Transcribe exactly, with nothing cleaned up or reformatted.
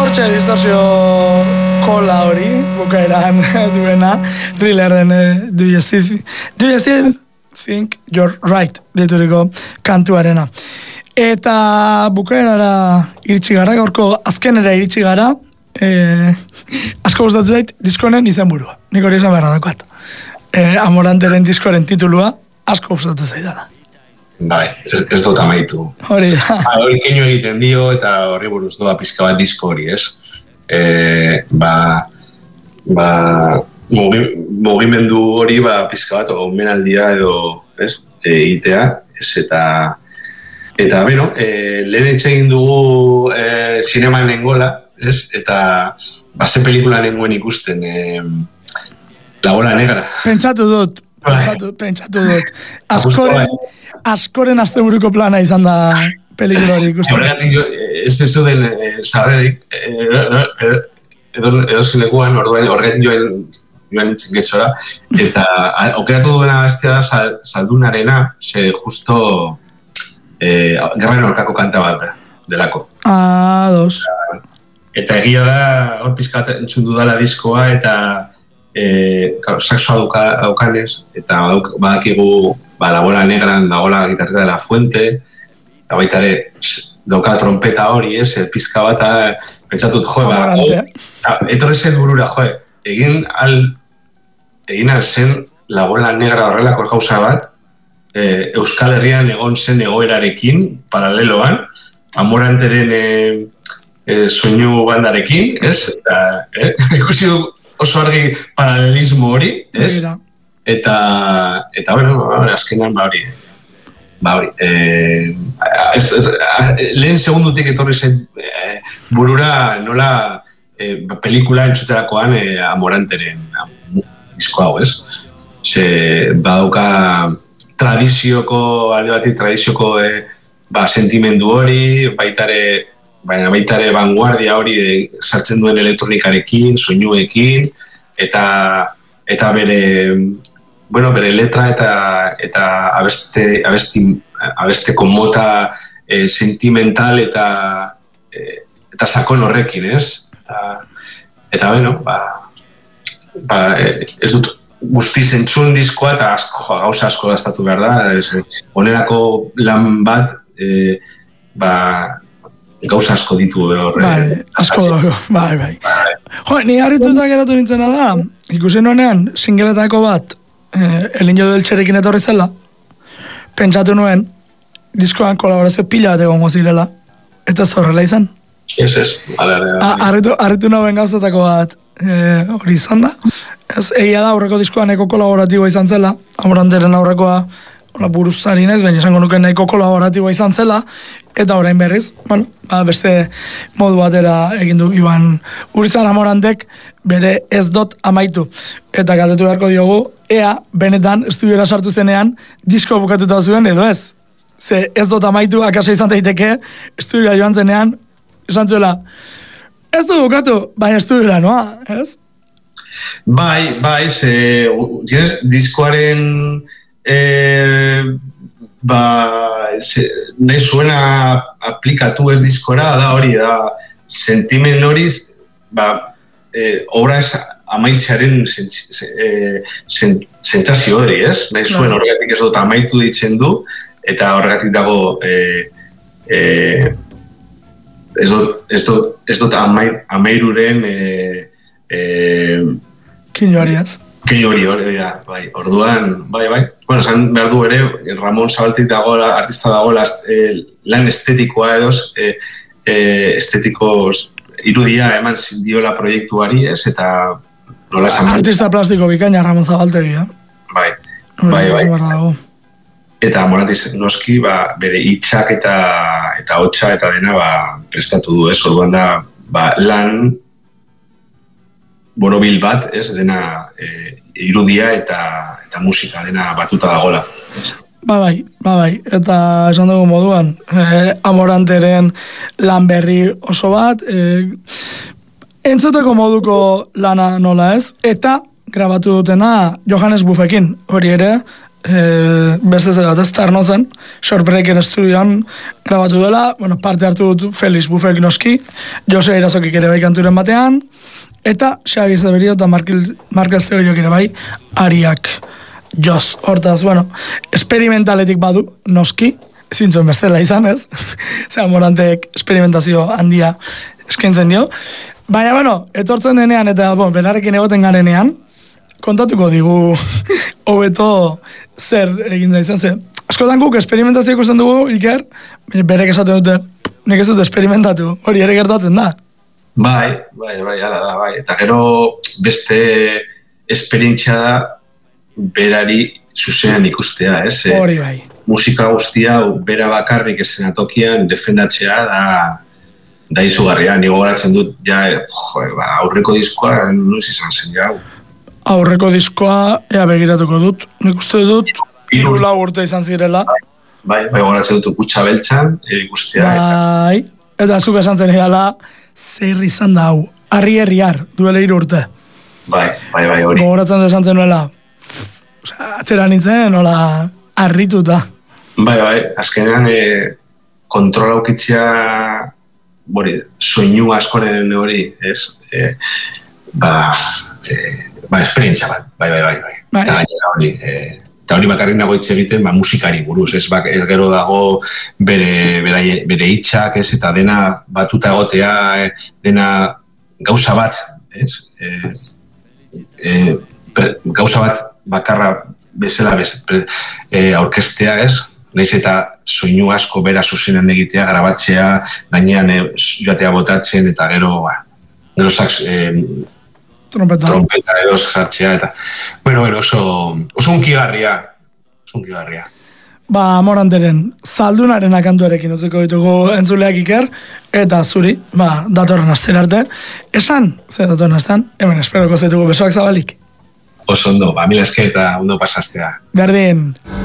Hortxe distorsio kola hori, bukaeran duena, Thrillerren uh, Do You Still, Do You Still Think You're Right, dituriko kantuarena. Eta bukaerara iritsi gara, gaurko azkenera iritsi gara, eh, asko gustatu zait diskonen izenburua. Nik hori esan beharra dakoat. Eh, Amoranteren diskoren titulua asko gustatu zaidala. Bai, ez, ez dut amaitu. Hori da. Hori keinu egiten dio eta horri buruz doa pizka bat disko hori, ez? E, ba, ba, mugi, mugimendu hori ba, pizka bat omenaldia edo, ez? E, itea, ez eta eta, beno, e, lehen etxe egin dugu e, sinema nengola, ez? Eta base pelikula nengoen ikusten e, La Bola Negra. Pentsatu dut, pentsatu, pentsatu dut. Askoren, askoren asteburuko plana izan da pelikula hori ikusten. Horregatik, ez ez duen sarrerik, edo zinekuan, horregatik joan joan nintzen getxora, eta okeratu duena bestia da Zaldunarena, ze justo eh, Gerraren aurkako kanta bat delako. Ah, dos. Eta egia da, hor pizkat entzun dudala diskoa, eta eh, claro, saxoa duka, daukanez, eta badakigu ba, La Bola Negran dagoela gitarreta de la Fuente, eta baita ere dauka trompeta hori, ez, pizka bat, pentsatut, jo, ba, etorri zen burura, jo, egin al, egin al zen La Bola Negra horrelako gauza bat, eh, Euskal Herrian egon zen egoerarekin, paraleloan, Amoranteren eh, eh, soinu bandarekin, ez? Eta, eh? ikusi du oso argi paralelismo hori, ez? Eta, eta bueno, azkenan, ba hori, ba hori, eh, ez, ez, lehen segundutik etorri zen eh, burura nola eh, pelikula entzuterakoan eh, Amoranteren disko hau, ez? Ze badauka tradizioko, alde batik tradizioko eh, ba, sentimendu hori, baitare, baina baitare vanguardia hori eh, sartzen duen elektronikarekin, soinuekin, eta eta bere, bueno, bere letra eta eta abeste, abesti, abesteko mota eh, sentimental eta eh, eta sakon horrekin, ez? Eta, eta bueno, ba, ba, ez dut guztiz entzun diskoa eta asko, gauza asko gastatu behar da. Onerako lan bat, e, ba, gauza asko ditu hor. Bai, asko dago, bai, bai. Jo, ni harrituta geratu nintzena da, ikusen honean, singeletako bat, eh, El Niño del Txerekin etorri zela, pentsatu nuen, diskoan kolaborazio pila bat egongo zirela, eta zorrela izan. Ez, ez. Harritu, harritu nauen gauzatako bat hori e, izan da. Ez, egia da aurreko diskoa nahiko kolaboratiboa izan zela, Amoranteren aurrekoa hola, buruzari nez, baina esango nuke nahiko kolaboratiboa izan zela, eta orain berriz, bueno, ba, beste modu batera egin du Iban Urizar Amorantek bere ez dot amaitu. Eta galdetu beharko diogu, ea benetan estudiora sartu zenean disko bukatuta zuen edo ez. Ze ez dot amaitu akaso izan daiteke estudiora joan zenean, esan zuela, ez du bukatu, baina estudiora noa, ez? Bai, bai, ze, tienes, diskoaren eh, ba, ze, nahi zuena aplikatu ez diskora, da hori, da, sentimen hori, ba, eh, obra ez amaitzearen sentsazio hori, ez? Nahi zuen horregatik ez dut amaitu ditzen du, eta horregatik dago eh, eh, ez dut, ez dut, ez dut amair, amairuren eh, eh, Kino horiaz. Kino hori hori da, bai, orduan, bai, bai. Bueno, esan behar du ere, Ramon Zabaltik dagoela, artista dagoela, eh, lan estetikoa edoz, eh, eh, estetikos irudia eman diola proiektuari, ez, eta nola esan... Artista plastiko bikaina Ramon Zabaltegi, eh? Bai, bai, bai. Eta Amorantek noski, ba, bere hitxak eta eta hotsa eta dena, ba, prestatu du, ez, orduan da, ba, lan borobil bat, ez, dena e, irudia eta eta musika dena batuta dagola. Ba bai, ba bai, eta esan dugu moduan, eh, Amoranteren lan berri oso bat, eh, entzuteko moduko lana nola ez, eta grabatu dutena Johannes Buffekin, hori ere, e, beste zera bat ez tarno zen, Shortbreaker estudioan grabatu dela, bueno, parte hartu dut Felix Bufek noski, Jose Irazokik ere bai kanturen batean, eta Xabi Zeberio eta Markel Zeberiok ere bai ariak joz. Hortaz, bueno, esperimentaletik badu noski, zintzuen bestela izan ez, zera Morantek esperimentazio handia eskaintzen dio, baina, bueno, etortzen denean eta, bon, benarekin egoten garenean, kontatuko digu hobeto zer egin da izan, ze askotan guk esperimentazio ikusten dugu, Iker, berek esaten dute, nek ez dut esperimentatu, hori ere gertatzen da. Bai, bai, bai, ala da, bai, eta gero beste esperientzia da berari zuzenean ikustea, ez? Hori bai. Musika guztia, bera bakarrik eszenatokian defendatzea da da izugarria, nigo goratzen dut, ja, jo, ba, aurreko diskoa, nuiz izan zen, ja. Aurreko diskoa, ea begiratuko dut, nik uste dut, hiru lau urte izan zirela. Bai, bai, goratzen dut Kutxa Beltzan, ikustea. Bai, eta, eta zuk esan zen edala, zer izan da hau, harri herriar, duela hiru urte. Bai, bai, bai, hori. Goratzen dut esan zen nuela, atera nintzen, nola, harrituta. Bai, bai, azkenean, e, kontrola aukitzea, bori, soinu askoren hori, ez? E, ba, e, ba, esperientzia bat, bai, bai, bai, bai. bai. Eta gainera hori, e, eta hori bakarrik nago hitz egiten, ba, musikari buruz, ez? Ba, ez gero dago bere, bere, bere hitxak, ez? Eta dena batuta egotea, e, dena gauza bat, ez? E, e, per, gauza bat bakarra bezala bez, e, aurkestea, ez? Naiz eta soinu asko bera zuzenean egitea, grabatzea, gainean e, joatea botatzen, eta gero, ba, gero sax, e, trompeta, trompeta edo sartzea, eta, bueno, bueno, oso, oso unkigarria, oso unkigarria. Ba, Moranteren, zaldunaren akantuarekin utziko ditugu entzuleak Iker, eta zuri, ba, datorren astera arte. Esan, ze datorren astean, hemen esperoko zaitugu besoak zabalik. Oso ondo, ba, mila esker eta ondo pasastea. Berdin.